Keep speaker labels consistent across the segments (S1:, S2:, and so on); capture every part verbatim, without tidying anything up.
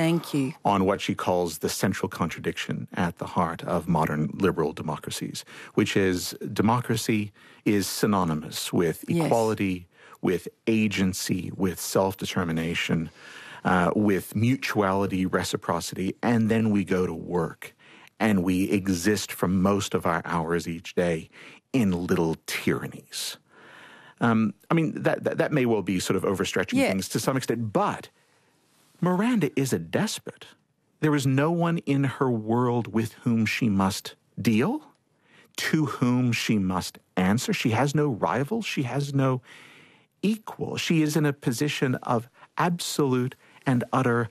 S1: Thank you.
S2: On what she calls the central contradiction at the heart of modern liberal democracies, which is democracy is synonymous with
S1: Yes.
S2: equality, with agency, with self-determination, uh, with mutuality, reciprocity, and then we go to work and we exist for most of our hours each day in little tyrannies. Um, I mean, that, that that may well be sort of overstretching
S1: Yeah.
S2: things to some extent, but Miranda is a despot. There is no one in her world with whom she must deal, to whom she must answer. She has no rival. She has no equal. She is in a position of absolute and utter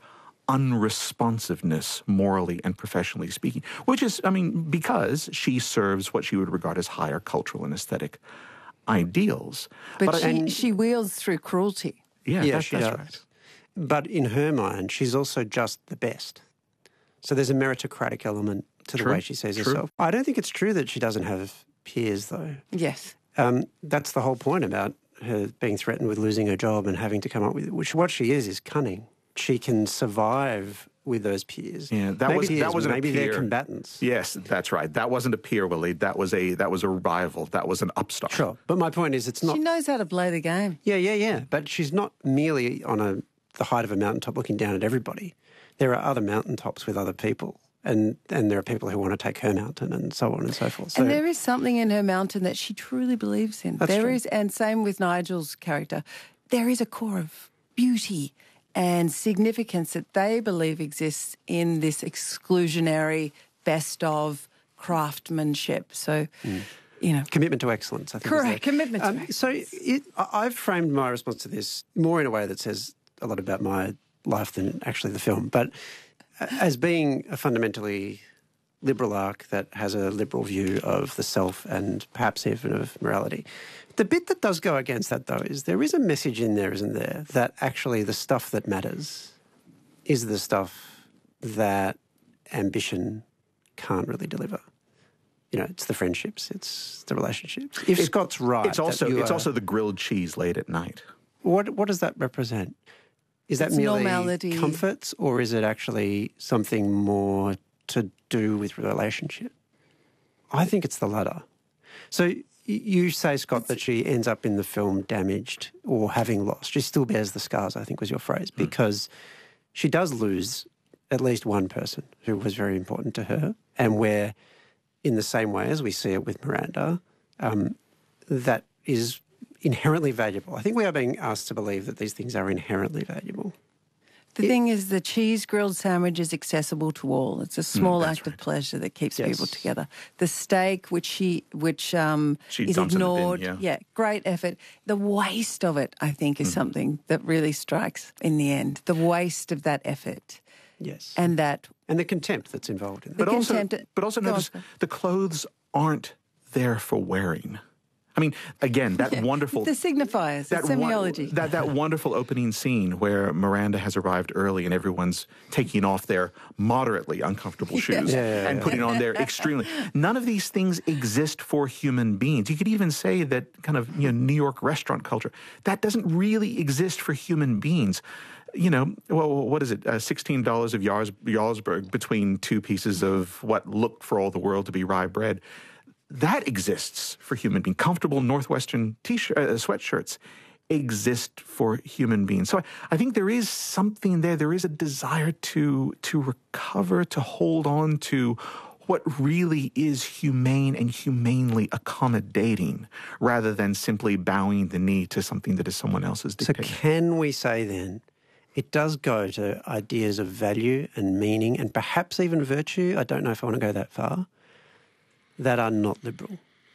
S2: unresponsiveness, morally and professionally speaking, which is, I mean, because she serves what she would regard as higher cultural and aesthetic ideals.
S1: But,
S2: But I-
S1: she,
S2: and-
S1: she wields through cruelty.
S2: Yeah,
S3: Yeah,
S2: that-
S3: she
S2: that's
S3: does.
S2: right.
S3: But in her mind, she's also just the best. So there's a meritocratic element to the
S2: True,
S3: way she sees
S2: true.
S3: herself. I don't think it's true that she doesn't have peers, though.
S1: Yes.
S3: Um, that's the whole point about her being threatened with losing her job and having to come up with it. Which what she is is cunning. She can survive with those peers.
S2: Yeah, that
S3: maybe
S2: was- that
S3: peers,
S2: wasn't a
S3: maybe
S2: peer.
S3: they're combatants.
S2: Yes, that's right. That wasn't a peer, Willie. That was a that was a rival. That was an upstart.
S3: Sure, but my point is, it's not.
S1: She knows how to play the game.
S3: Yeah, yeah, yeah. But she's not merely on a the height of a mountaintop looking down at everybody. There are other mountaintops with other people, and and there are people who want to take her mountain, and so on and so forth. So,
S1: And there is something in her mountain that she truly believes in.
S3: That's
S1: There
S3: true.
S1: is, and same with Nigel's character, there is a core of beauty and significance that they believe exists in this exclusionary best of craftsmanship. So, you know.
S3: commitment to excellence, I think. is
S1: Correct,
S3: the-
S1: commitment to
S3: Um,
S1: excellence.
S3: So it, I- I've framed my response to this more in a way that says a lot about my life than actually the film, but as being a fundamentally liberal arc that has a liberal view of the self and perhaps even of morality. The bit that does go against that, though, is there is a message in there, isn't there, that actually the stuff that matters is the stuff that ambition can't really deliver. You know, it's the friendships, it's the relationships. If
S2: It-
S3: Scott's right,
S2: It's also
S3: that you
S2: it's
S3: are-
S2: also the grilled cheese late at night.
S3: what what does that represent? Is that
S1: It's
S3: merely
S1: normality.
S3: comforts, or is it actually something more to do with relationship? I think it's the latter. So y- you say, Scott, that she ends up in the film damaged or having lost. She still bears the scars, I think was your phrase, because she does lose at least one person who was very important to her, and where, in the same way as we see it with Miranda, um, that is inherently valuable. I think we are being asked to believe that these things are inherently valuable.
S1: The thing is, the cheese grilled sandwich is accessible to all. It's a small
S2: that's
S1: act of pleasure that keeps
S3: Yes.
S1: people together. The steak, which she, which um,
S2: She
S1: is
S2: dumps in the bin,
S1: ignored,
S2: yeah.
S1: great effort. The waste of it, I think, is
S2: Mm-hmm.
S1: something that really strikes in the end. The waste of that effort,
S3: Yes.
S1: and that
S3: And the contempt that's involved in that.
S1: The
S2: But also,
S1: contempt-
S2: but also
S1: Go on,
S2: notice
S1: Scott.
S2: the clothes aren't there for wearing. I mean, again, that wonderful
S1: the signifiers, the
S2: that won-
S1: semiology.
S2: that that wonderful opening scene where Miranda has arrived early and everyone's taking off their moderately uncomfortable shoes
S3: Yeah, yeah,
S2: and
S3: yeah.
S2: putting on their extremely. None of these things exist for human beings. You could even say that kind of you know New York restaurant culture that doesn't really exist for human beings. You know, well, what is it? Uh, Sixteen dollars of Jarls, Jarlsberg between two pieces of what looked for all the world to be rye bread. That exists for human beings. Comfortable Northwestern t-shirt, uh, sweatshirts exist for human beings. So I, I think there is something there. There is a desire to to recover, to hold on to what really is humane and humanely accommodating, rather than simply bowing the knee to something that is someone else's
S3: So
S2: dictate.
S3: can we say then it does go to ideas of value and meaning and perhaps even virtue, I don't know if I want to go that far, that are not liberal.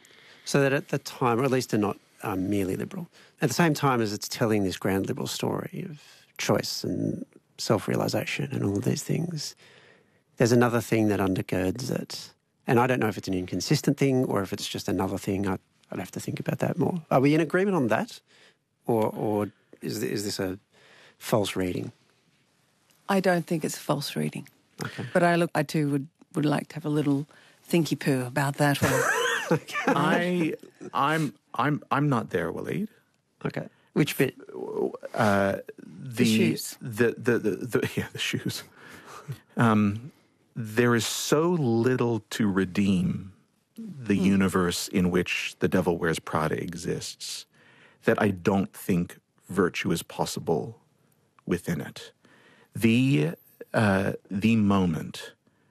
S3: So that at the time, or at least are not um, merely liberal, at the same time as it's telling this grand liberal story of choice and self-realisation and all of these things, there's another thing that undergirds it. And I don't know if it's an inconsistent thing or if it's just another thing. I, I'd have to think about that more. Are we in agreement on that? Or, or is, is this a false reading?
S1: I don't think it's a false reading.
S3: Okay.
S1: But I look, I too would, would like to have a little thinky poo about that one.
S2: I, I'm, I'm, I'm not there, Waleed.
S3: Okay. Which bit?
S2: Uh, the,
S1: The shoes.
S2: The, the, the, the, yeah, the shoes. Um, there is so little to redeem the mm. universe in which The Devil Wears Prada exists that I don't think virtue is possible within it. The, uh, the moment,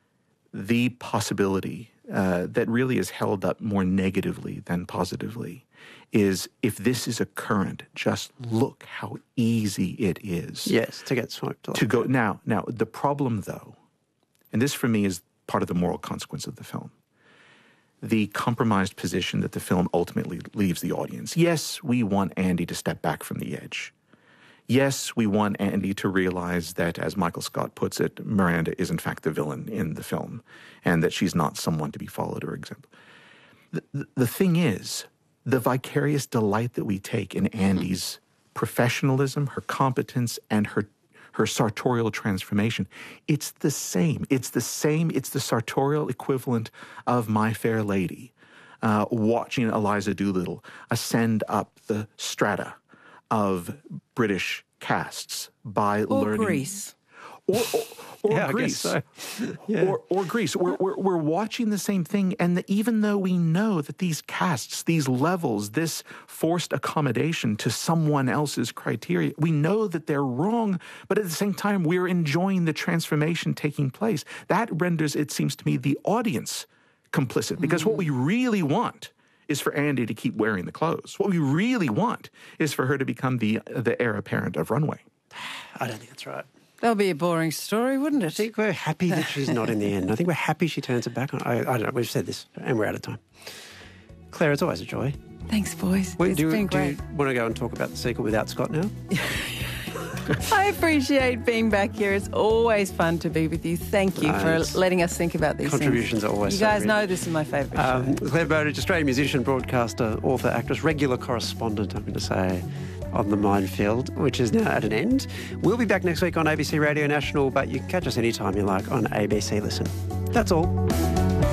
S2: the possibility uh, that really is held up more negatively than positively is, if this is a current, just look how easy it is.
S3: Yes, to get swept off.
S2: To go now. Now the problem, though, and this for me is part of the moral consequence of the film, the compromised position that the film ultimately leaves the audience. Yes, we want Andy to step back from the edge. Yes, we want Andy to realize that, as Michael Scott puts it, Miranda is in fact the villain in the film, and that she's not someone to be followed or exempt. The, the, the thing is, the vicarious delight that we take in Andy's professionalism, her competence, and her her sartorial transformation, it's the same. It's the same. It's the sartorial equivalent of My Fair Lady, uh, watching Eliza Doolittle ascend up the strata of British castes by
S1: or
S2: learning.
S1: Greece.
S2: Or, or, or
S3: yeah,
S2: Greece.
S3: I guess so. yeah.
S2: Or, or Greece. We're, we're, we're watching the same thing, and the, even though we know that these castes, these levels, this forced accommodation to someone else's criteria, we know that they're wrong, but at the same time, we're enjoying the transformation taking place. That renders, it seems to me, the audience complicit, because mm. what we really want is for Andy to keep wearing the clothes. What we really want is for her to become the the heir apparent of Runway.
S3: I don't think that's right.
S1: That'll be a boring story, wouldn't it?
S3: I think we're happy that she's not in the end. I think we're happy she turns it back on. I, I don't know. We've said this, and we're out of time. Claire, it's always a joy.
S1: Thanks, boys.
S3: Wait,
S1: it's
S3: do,
S1: been
S3: do
S1: great.
S3: you want to go and talk about the sequel without Scott now?
S1: I appreciate being back here. It's always fun to be with you. Thank you
S3: Nice.
S1: for letting us think about these
S3: Contributions
S1: things.
S3: are always
S1: You
S3: so
S1: guys
S3: rich.
S1: know this is my favourite
S3: Um,
S1: show.
S3: Claire Bowditch, Australian musician, broadcaster, author, actress, regular correspondent, I'm going to say, on The Minefield, which is now at an end. We'll be back next week on A B C Radio National, but you can catch us anytime you like on A B C Listen. That's all.